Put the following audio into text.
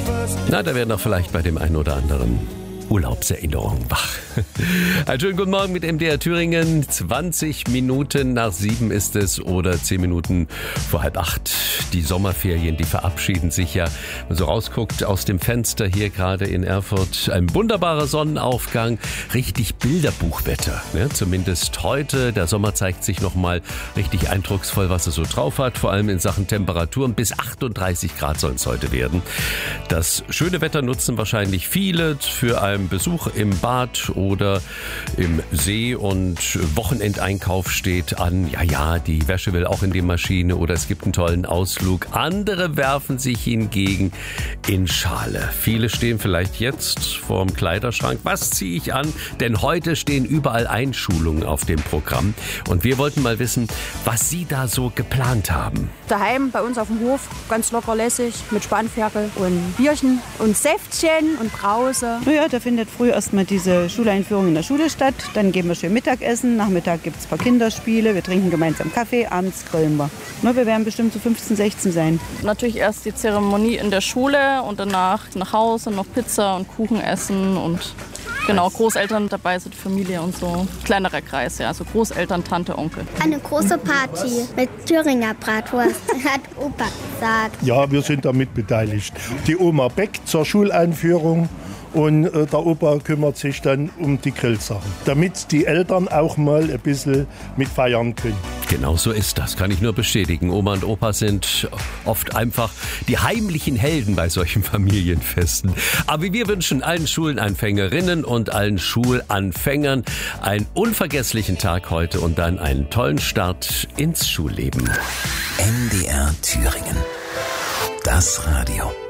Na, da werden auch vielleicht bei dem einen oder anderen Urlaubserinnerungen wach. Einen schönen guten Morgen mit MDR Thüringen. 20 Minuten nach 7 ist es oder 10 Minuten vor 7:30. Die Sommerferien, die verabschieden sich ja. Wenn man so rausguckt aus dem Fenster hier gerade in Erfurt, ein wunderbarer Sonnenaufgang, richtig Bilderbuchwetter. Ne? Zumindest heute. Der Sommer zeigt sich nochmal richtig eindrucksvoll, was er so drauf hat. Vor allem in Sachen Temperaturen. Bis 38 Grad sollen es heute werden. Das schöne Wetter nutzen wahrscheinlich viele für einen Besuch im Bad oder im See und Wochenendeinkauf steht an. Ja, die Wäsche will auch in die Maschine oder es gibt einen tollen Ausflug. Andere werfen sich hingegen in Schale. Viele stehen vielleicht jetzt vorm Kleiderschrank. Was ziehe ich an? Denn heute stehen überall Einschulungen auf dem Programm. Und wir wollten mal wissen, was Sie da so geplant haben. Daheim bei uns auf dem Hof, ganz locker lässig, mit Spanferkel und Bierchen und Säftchen und Brause. Ja, da findet früh erstmal diese Schuleinführung in der Schule statt. Dann gehen wir schön Mittagessen. Nachmittag gibt es ein paar Kinderspiele. Wir trinken gemeinsam Kaffee. Abends grillen wir. Wir werden bestimmt so 15, 16 sein. Natürlich erst die Zeremonie in der Schule und danach nach Hause noch Pizza und Kuchen essen und genau, Großeltern dabei sind, Familie und so. Kleinerer Kreis, ja, also Großeltern, Tante, Onkel. Eine große Party mit Thüringer Bratwurst, hat Opa gesagt. Ja, wir sind damit beteiligt. Die Oma bäckt zur Schuleinführung und der Opa kümmert sich dann um die Grillsachen, damit die Eltern auch mal ein bisschen mitfeiern können. Genau so ist das, kann ich nur bestätigen. Oma und Opa sind oft einfach die heimlichen Helden bei solchen Familienfesten. Aber wir wünschen allen Schulanfängerinnen und allen Schulanfängern einen unvergesslichen Tag heute und dann einen tollen Start ins Schulleben. MDR Thüringen. Das Radio.